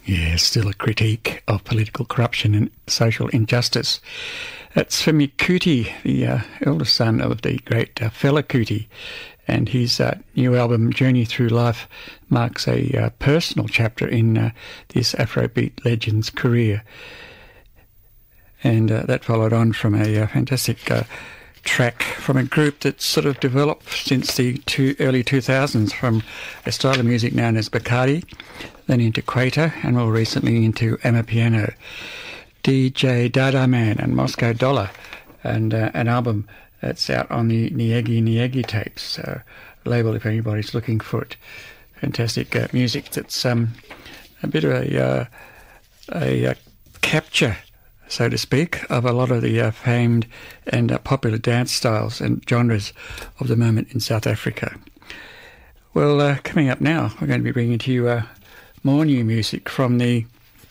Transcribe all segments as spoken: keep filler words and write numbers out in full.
Yeah, still a critique of political corruption and social injustice. That's Femi Kuti, the uh, eldest son of the great uh, Fela Kuti, and his uh, new album Journey Through Life marks a uh, personal chapter in uh, this Afrobeat legend's career. And uh, that followed on from a uh, fantastic uh, track from a group that's sort of developed since the two, early two thousands, from a style of music known as Bacardi, then into Quater, and more recently into Amapiano. D J Dada Man and Moscow Dollar, and uh, an album that's out on the Nyegi Nyegi tapes uh, label if anybody's looking for it. Fantastic uh, music that's um, a bit of a, uh, a, a capture, so to speak, of a lot of the uh, famed and uh, popular dance styles and genres of the moment in South Africa. Well, uh, coming up now, we're going to be bringing to you uh, more new music from the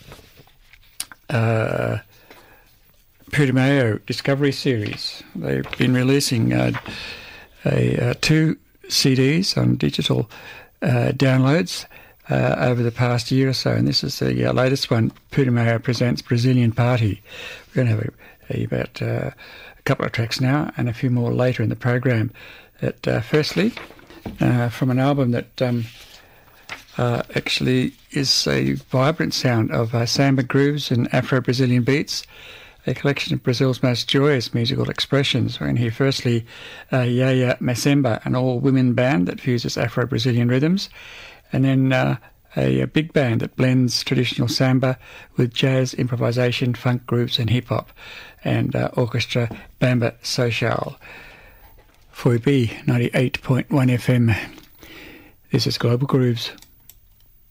uh, Putumayo Discovery Series. They've been releasing uh, a, uh, two C Ds on digital uh, downloads Uh, over the past year or so, and this is the uh, latest one. Putumayo presents Brazilian Party. We're going to have a, a, about uh, a couple of tracks now and a few more later in the program. That uh, firstly, uh, from an album that um, uh, actually is a vibrant sound of uh, samba grooves and Afro-Brazilian beats, a collection of Brazil's most joyous musical expressions. We're in here firstly uh, Yaya Masemba, an all-women band that fuses Afro-Brazilian rhythms, and then uh, a, a big band that blends traditional samba with jazz, improvisation, funk grooves and hip-hop, and uh, orchestra Bamba Social. four B ninety-eight point one F M. This is Global Grooves.